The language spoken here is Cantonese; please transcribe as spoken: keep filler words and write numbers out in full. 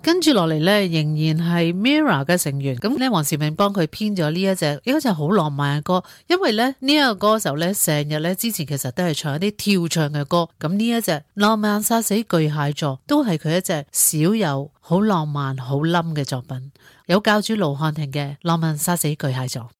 跟住落嚟咧，仍然係 Mirror 嘅成員，咁咧黃兆銘幫佢編咗呢一隻，呢隻好浪漫嘅歌，因為咧呢一個歌手咧成日咧之前其實都係唱一啲跳唱嘅歌，咁呢一隻浪漫殺死巨蟹座都係佢一隻少有好浪漫好冧嘅作品，有教主盧瀚霆嘅浪漫殺死巨蟹座。